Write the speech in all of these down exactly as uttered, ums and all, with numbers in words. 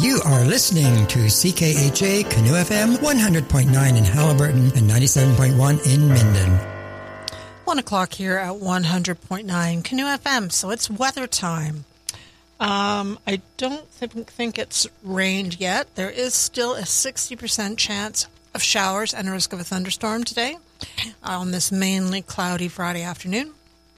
You are listening to C K H A Canoe F M one hundred point nine in Halliburton and ninety-seven point one in Minden. One o'clock here at one hundred point nine Canoe F M, so it's weather time. Um, I don't th- think it's rained yet. There is still a sixty percent chance of showers and a risk of a thunderstorm today on this mainly cloudy Friday afternoon.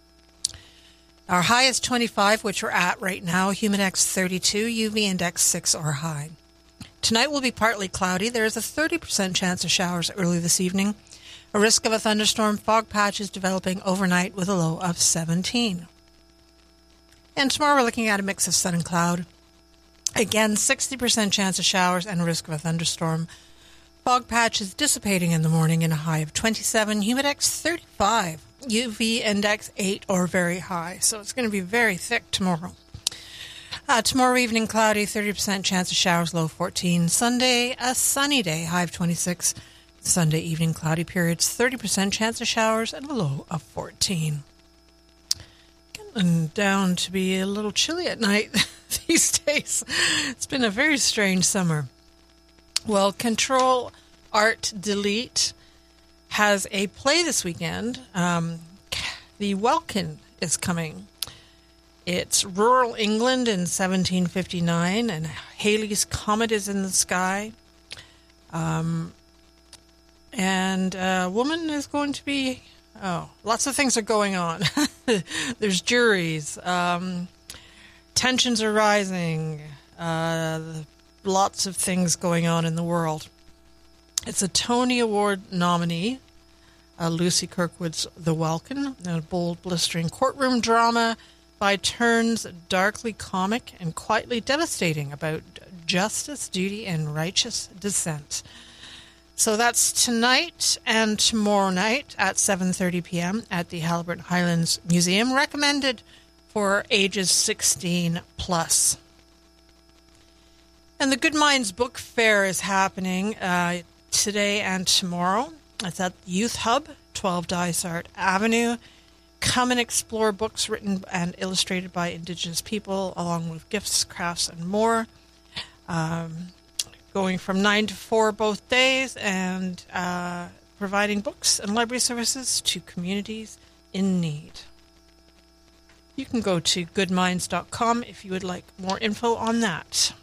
Our high is twenty-five, which we're at right now. Humidex thirty-two, U V index six or high. Tonight will be partly cloudy. There is a thirty percent chance of showers early this evening. A risk of a thunderstorm. Fog patches developing overnight with a low of seventeen. And tomorrow we're looking at a mix of sun and cloud. Again, sixty percent chance of showers and a risk of a thunderstorm. Fog patches dissipating in the morning in a high of twenty-seven. Humidex thirty-five. U V index eight or very high. So it's going to be very thick tomorrow. Uh, tomorrow evening, cloudy, thirty percent chance of showers, low fourteen. Sunday, a sunny day, high of twenty-six. Sunday evening, cloudy periods, thirty percent chance of showers and a low of fourteen. Getting down to be a little chilly at night these days. It's been a very strange summer. Well, Control Art Delete has a play this weekend. Um, the Welkin is coming. It's rural England in seventeen fifty-nine, and Halley's Comet is in the sky. Um, and a woman is going to be... Oh, lots of things are going on. There's juries. Um, tensions are rising. Uh, lots of things going on in the world. It's a Tony Award nominee, uh, Lucy Kirkwood's The Welkin, a bold, blistering courtroom drama, by turns darkly comic and quietly devastating about justice, duty, and righteous dissent. So that's tonight and tomorrow night at seven thirty p.m. at the Halliburton Highlands Museum, recommended for ages sixteen plus. And the Good Minds Book Fair is happening uh, today and tomorrow. It's at Youth Hub, twelve Dysart Avenue. Come and explore books written and illustrated by Indigenous people, along with gifts, crafts, and more. Um, going from nine to four both days, and uh, providing books and library services to communities in need. You can go to good minds dot com if you would like more info on that.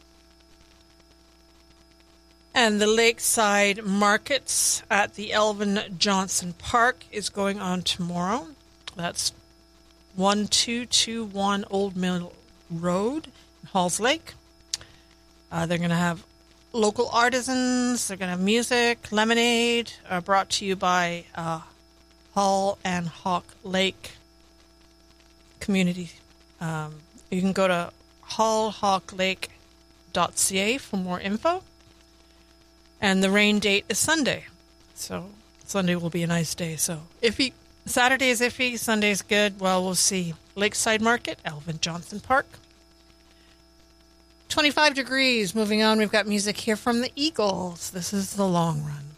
And the Lakeside Markets at the Elvin Johnson Park is going on tomorrow. That's one two two one Old Mill Road in Halls Lake. Uh, they're going to have local artisans. They're going to have music, lemonade, uh, brought to you by uh, Hall and Hawk Lake Community. Um, you can go to hall hawk lake dot c a for more info. And the rain date is Sunday. So Sunday will be a nice day. So iffy. Saturday is iffy. Sunday's good. Well, we'll see. Lakeside Market, Elvin Johnson Park. twenty-five degrees. Moving on, we've got music here from the Eagles. This is The Long Run.